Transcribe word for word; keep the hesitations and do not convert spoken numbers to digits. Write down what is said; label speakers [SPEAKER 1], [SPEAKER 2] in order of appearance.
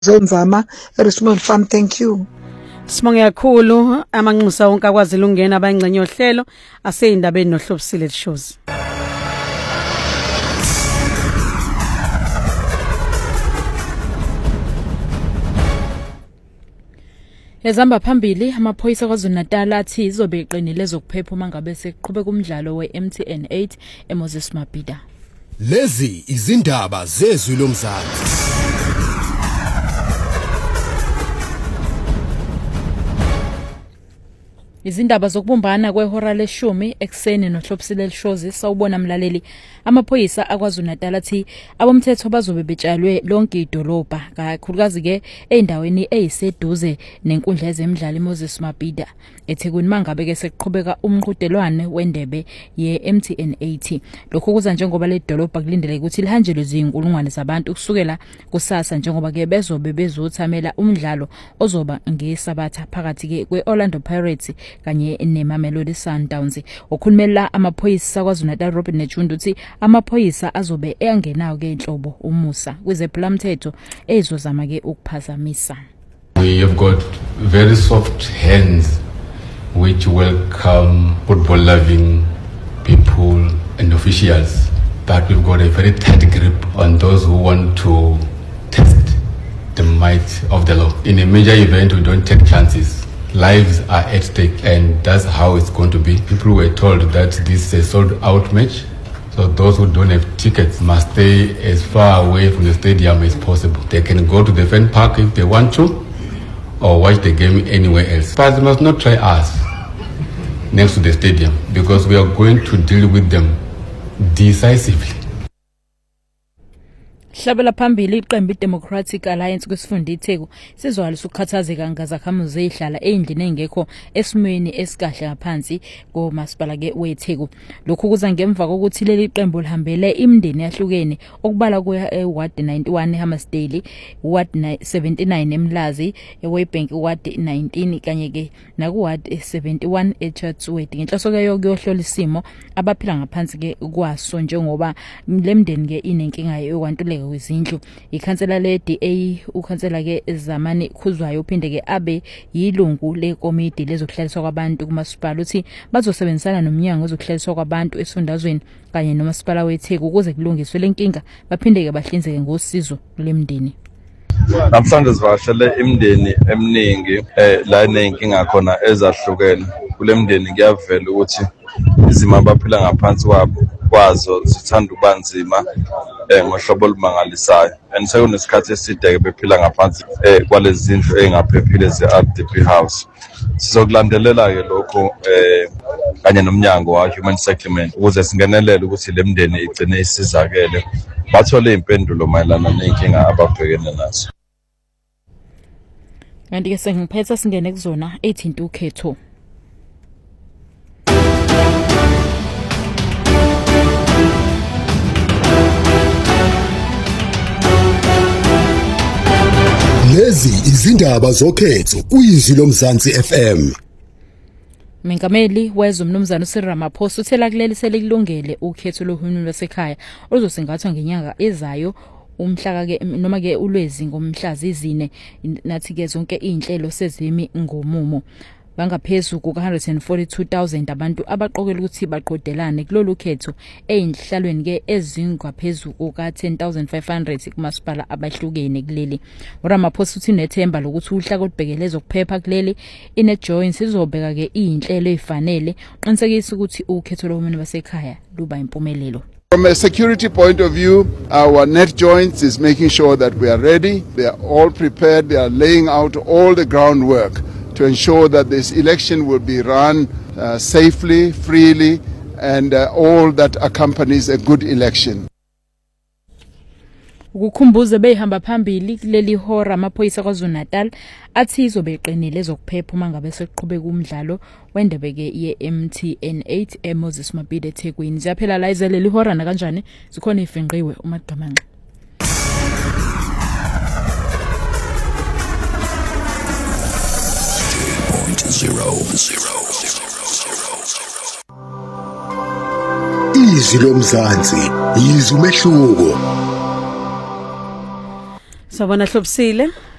[SPEAKER 1] Zonzama Richmond Farm. Thank you.
[SPEAKER 2] Sibonge kakhulu amanxusa wonke akwazile ungena abangcenye ohlelo aseyindabeni nohlobisile shows. Ezamba phambili amaphoyisa kwaZulu-Natal athi izobe iqinile zokuphepha uma ngabe seqhubeka umdlalo we-M T N eight eMoses Mabhida.
[SPEAKER 3] Lezi izindaba zezwi lomzansi.
[SPEAKER 2] Izindaba zokubumbana kwehora leshumi ekseni nohlobisile shows sawubona mlaleli. Amaphoyisa akwaZulu-Natal athi abomthetho bazobe betshalwe lonke idolobha kakhulukazi ke endaweni eyiseduze nenkundla yezemidlalo eMoses Mabhida eThekwini mangabe ke sekuqhubeka umqhudelwano wendebe ye-M T N eight. Lokho kuza njengoba le dolobha kulindeleke ukuthi lihanjelwe izinkulungwane zabantu kusukela kusasa njengoba ke bezobe bezothamela umdlalo ozoba ngesabatha phakathi ke kweOrlando Pirates kanye neMamelodi Sundowns. Okhulumela amaphoyisa kwaZulu-Natal Robert Nechundu uthi amaphoyisa azobe eyangenayo ke inhlobo umusa kwizephula mthetho ezozama ke ukuphazamisa.
[SPEAKER 4] We have got very soft hands which welcome football loving people and officials, but we've got a very tight grip on those who want to test the might of the law. In a major event we don't take chances. Lives are at stake, and that's how it's going to be. People were told that this is a sold out match, so those who don't have tickets must stay as far away from the stadium as possible. They can go to the fan park if they want to, or watch the game anywhere else. But they must not try us next to the stadium, because we are going to deal with them decisively.
[SPEAKER 2] Hlabela phambili iqembu iDemocratic Alliance kwesifunda iTheku sizwalisa ukukhathazeka ngazakhamuzi ezihlala endlini engekho esimweni esikahle ngaphansi komasipala ke weTheku. Lokhu kuza ngemva kokuthi leli qembu lihambele imindeni yahlukene okubala kuya eWard ninety-one eHammersdale, Ward seventy-nine eMlazi, eWaybank Ward nineteen kanye ke nakuWard seventy-one eChatsworth. Ngenhloso ke yokuhlola isimo abaphila ngaphansi ke kwaso njengoba lemndeni ke inenkinga yokwantuleka kwezindlu. Ikhansela le-D A ukhansela ke Zamani Khuzwayo uphinde ke abe yilungu lekomiti lezokuhlaliswa kwabantu kumasipala uthi bazosebenzisana nomnyango wezokuhlaliswa kwabantu esifundazweni kanye nomasipala weTheku ukuze kulungiswe lenkinga baphinde ke bahlinzeke ngosizo lemndeni.
[SPEAKER 5] Namhlanje sivashele imndeni eminingi eh la inenkinga khona ezahlukene kulemndeni kuyavela ukuthi izimo abaphila ngaphansi kwabo kwazo zithanda ukubanzima eh ngohlobo olumangalisayo and sekunesikhathi eside ke bephila ngaphansi eh kwalezi zindlu engaphephile ze-R D P house. Sizokulandelela ke lokho eh kanye nomnyango wa Human Settlement ukuze singenelele ukuthi lemndeni igcine isizakele bathole impendulo mayelana nenkinga ababhekene nazo.
[SPEAKER 2] Kanti ke sengiphetha singene kuzona ethinta ukhetho.
[SPEAKER 3] Lezi izindaba zokhetho kuyizwi lomzansi F M.
[SPEAKER 2] Mengameli wezwe umnumzana uCyril Ramaphosa uthela kuleli selikulungele ukhetho lohulumeni lwasekhaya oluzosingathwa ngenyanga ezayo umhla ke noma ke ulwezi ngomhlazi izine nathi ke zonke inhlelo sezimi ngomumo. Bangaphezulu ku one hundred forty-two thousand abantu abaqokelwe ukuthi baqodelane kulolu khetho eyinhlalweni ke ezingaphezulu kuka ten thousand five hundred kumasipala abahlukene kuleli. uRamaphosa uthi nethemba lokuthi uhla kolubhekele zokuphepha kuleli ine joints izobeka ke inhlelo ezifanele qinisekisa ukuthi ukhetho lohulumeni basekhaya luba impumelelo.
[SPEAKER 6] From a security point of view, our net joints is making sure that we are ready. They are all prepared. They are laying out all the groundwork to ensure that this election will be run uh, safely, freely, and uh, all that accompanies a good election.
[SPEAKER 2] Ukukhumbuza behamba phambili kuleli hora amaphoyisa kwaZulu-Natal athi izobe iqinile ezokuphepha uma ngabe seqhubeka umdlalo wendebe ke ye-M T N eight eMoses Mabhida eThekwini. Siyaphela la izeleli hora na kanjani zikhona ifinqiwe uMagamanqa.
[SPEAKER 3] zero zero izwi lomzansi izwi umehluko.
[SPEAKER 7] Sawubona Hlobisile.